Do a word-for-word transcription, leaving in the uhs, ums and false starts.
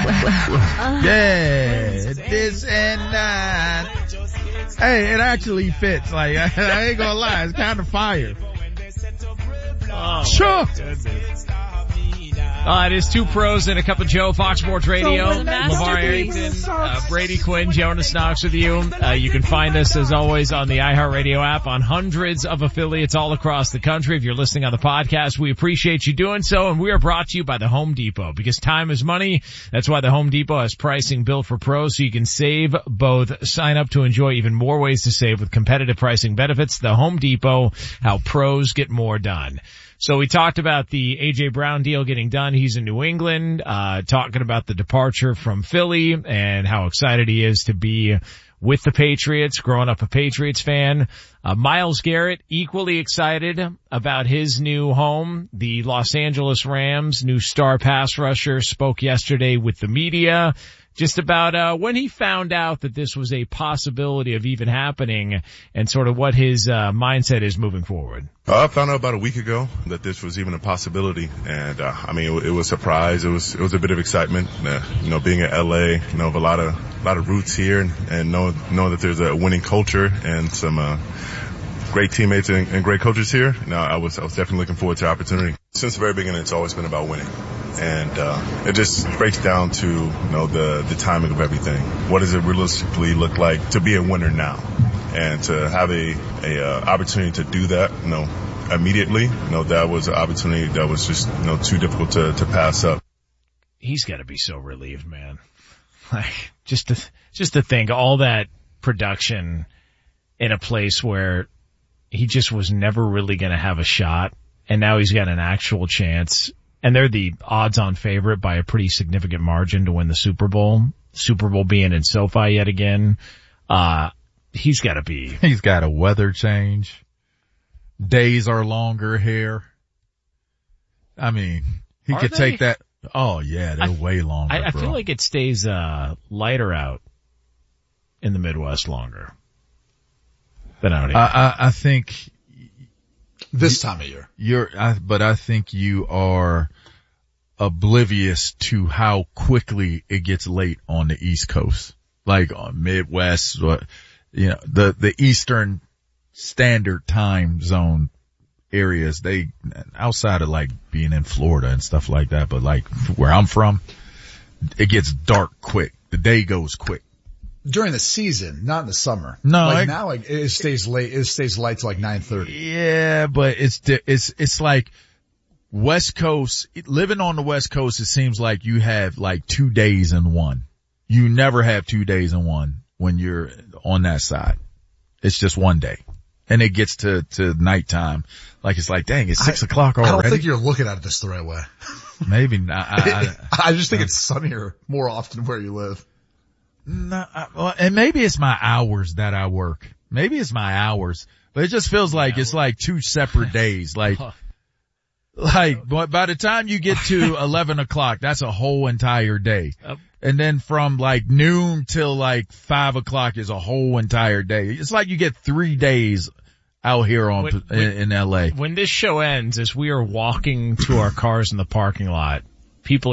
Yeah, this and that. Hey, it actually fits. Like, I ain't gonna lie, it's kind of fire. Oh, sure. Uh, it is Two Pros and a Cup of Joe, Fox Sports Radio. So LeVar Arrington, uh, Brady Quinn, Jonas Knox with you. Uh, you can find us, as always, on the iHeartRadio app on hundreds of affiliates all across the country. If you're listening on the podcast, we appreciate you doing so. And we are brought to you by the Home Depot, because time is money. That's why the Home Depot has pricing built for pros, so you can save both. Sign up to enjoy even more ways to save with competitive pricing benefits. The Home Depot, how pros get more done. So we talked about the A J Brown deal getting done. He's in New England, uh, talking about the departure from Philly and how excited he is to be with the Patriots, growing up a Patriots fan. Uh, Myles Garrett, equally excited about his new home. The Los Angeles Rams' new star pass rusher spoke yesterday with the media just about uh when he found out that this was a possibility of even happening and sort of what his uh mindset is moving forward. I found out about a week ago that this was even a possibility, and uh, I mean, it, it was a surprise. It was it was a bit of excitement, uh, you know, being in L A, you know, of a lot of a lot of roots here, and, and knowing knowing that there's a winning culture and some uh, great teammates and, and great coaches here. No, I was I was definitely looking forward to the opportunity. Since the very beginning, it's always been about winning. And, uh, it just breaks down to, you know, the, the timing of everything. What does it realistically look like to be a winner now? And to have a, a, uh, opportunity to do that, you know, immediately, you know, that was an opportunity that was just, you know, too difficult to, to pass up. He's gotta be so relieved, man. Like, just to, just to think all that production in a place where he just was never really gonna have a shot, and now he's got an actual chance. And they're the odds-on favorite by a pretty significant margin to win the Super Bowl. Super Bowl being in SoFi yet again. Uh, he's gotta be. He's got a weather change. Days are longer here. I mean, he are could they? take that. Oh yeah, they're I, way longer, I, I bro. feel like it stays, uh, lighter out in the Midwest longer than out here. I, I, I think this time of year. You're, I, but I think you are oblivious to how quickly it gets late on the East Coast, like on Midwest, or, you know, the, the Eastern Standard Time Zone areas. They, outside of like being in Florida and stuff like that, but like where I'm from, it gets dark quick. The day goes quick. During the season, not in the summer. No, like I, now like, it stays late, it stays light till like nine thirty. Yeah, but it's, it's, it's like West Coast, living on the West Coast, it seems like you have like two days in one. You never have two days in one when you're on that side. It's just one day. And it gets to, to nighttime. Like it's like, dang, it's six I, o'clock already. I don't think you're looking at this the right way. Maybe not. I, I, I just think it's sunnier more often where you live. No, I, well, and maybe it's my hours that I work. Maybe it's my hours, but it just feels like it's like two separate days. Like, like by the time you get to eleven o'clock, that's a whole entire day. And then from like noon till like five o'clock is a whole entire day. It's like you get three days out here on when, in, in L A. When this show ends, as we are walking to our cars in the parking lot, people